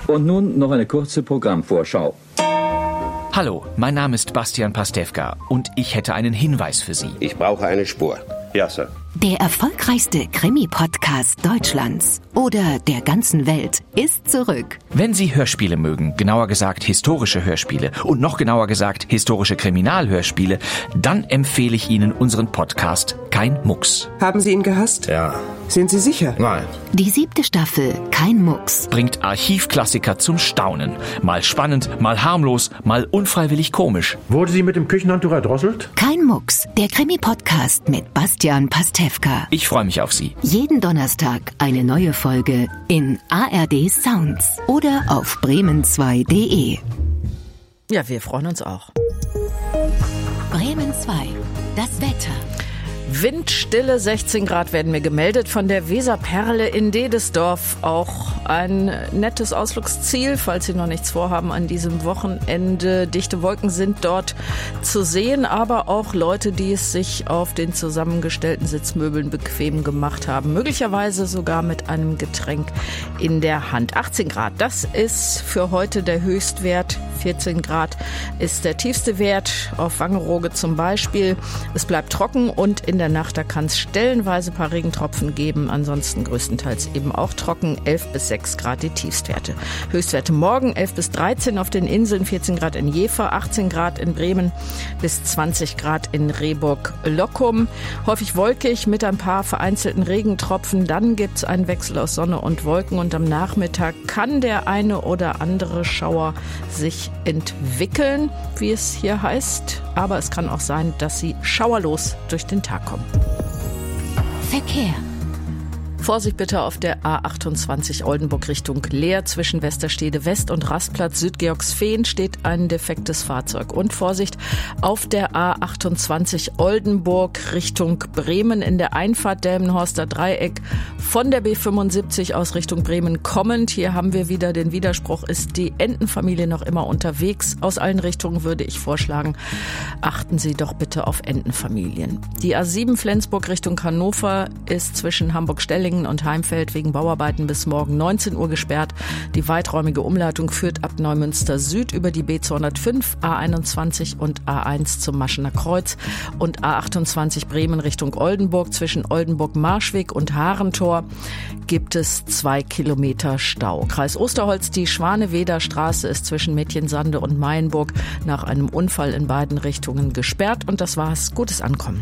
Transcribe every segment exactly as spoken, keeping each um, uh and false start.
Und nun noch eine kurze Programmvorschau. Hallo, mein Name ist Bastian Pastewka und ich hätte einen Hinweis für Sie. Ich brauche eine Spur. Ja, Sir. Der erfolgreichste Krimi-Podcast Deutschlands oder der ganzen Welt ist zurück. Wenn Sie Hörspiele mögen, genauer gesagt historische Hörspiele und noch genauer gesagt historische Kriminalhörspiele, dann empfehle ich Ihnen unseren Podcast Kein Mucks. Haben Sie ihn gehasst? Ja. Sind Sie sicher? Nein. Die siebte Staffel Kein Mucks Bringt Archivklassiker zum Staunen. Mal spannend, mal harmlos, mal unfreiwillig komisch. Wurde sie mit dem Küchenhandtuch erdrosselt? Kein Mucks, der Krimi-Podcast mit Bastian Pastewka. Ich freue mich auf Sie. Jeden Donnerstag eine neue Folge in A R D Sounds oder auf bremen zwei punkt de. Ja, wir freuen uns auch. Bremen zwei, das Wetter. Windstille, sechzehn Grad werden mir gemeldet von der Weserperle in Dedesdorf. Auch ein nettes Ausflugsziel, falls Sie noch nichts vorhaben an diesem Wochenende. Dichte Wolken sind dort zu sehen, aber auch Leute, die es sich auf den zusammengestellten Sitzmöbeln bequem gemacht haben. Möglicherweise sogar mit einem Getränk in der Hand. achtzehn Grad, das ist für heute der Höchstwert. vierzehn Grad ist der tiefste Wert, auf Wangerooge zum Beispiel. Es bleibt trocken und in der Nacht, da kann es stellenweise ein paar Regentropfen geben, ansonsten größtenteils eben auch trocken. elf bis sechs Grad die Tiefstwerte. Höchstwerte morgen elf bis dreizehn auf den Inseln, vierzehn Grad in Jever, achtzehn Grad in Bremen bis zwanzig Grad in Rehburg-Lockum. Häufig wolkig mit ein paar vereinzelten Regentropfen. Dann gibt es einen Wechsel aus Sonne und Wolken und am Nachmittag kann der eine oder andere Schauer sich entwickeln, wie es hier heißt. Aber es kann auch sein, dass sie schauerlos durch den Tag kommen. Verkehr. Vorsicht bitte auf der A achtundzwanzig Oldenburg Richtung Leer. Zwischen Westerstede West und Rastplatz Südgeorgsfehn steht ein defektes Fahrzeug. Und Vorsicht auf der A achtundzwanzig Oldenburg Richtung Bremen in der Einfahrt Delmenhorster Dreieck von der B fünfundsiebzig aus Richtung Bremen kommend. Hier haben wir wieder den Widerspruch. Ist die Entenfamilie noch immer unterwegs? Aus allen Richtungen würde ich vorschlagen, achten Sie doch bitte auf Entenfamilien. Die A sieben Flensburg Richtung Hannover ist zwischen Hamburg-Stellingen und Heimfeld wegen Bauarbeiten bis morgen neunzehn Uhr gesperrt. Die weiträumige Umleitung führt ab Neumünster Süd über die B zweihundertfünf, A einundzwanzig und A eins zum Maschener Kreuz und A achtundzwanzig Bremen Richtung Oldenburg. Zwischen Oldenburg-Marschweg und Harentor gibt es zwei Kilometer Stau. Kreis Osterholz, die Schwaneweder Straße ist zwischen Mädchensande und Mayenburg nach einem Unfall in beiden Richtungen gesperrt. Und das war's. Gutes Ankommen.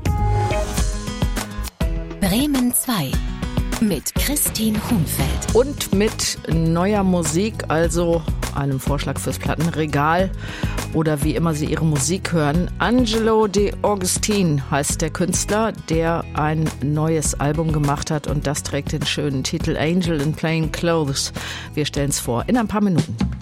Bremen zwei mit Christine Hunfeld. Und mit neuer Musik, also einem Vorschlag fürs Plattenregal oder wie immer Sie Ihre Musik hören. Angelo De Augustin heißt der Künstler, der ein neues Album gemacht hat und das trägt den schönen Titel Angel in Plain Clothes. Wir stellen es vor in ein paar Minuten.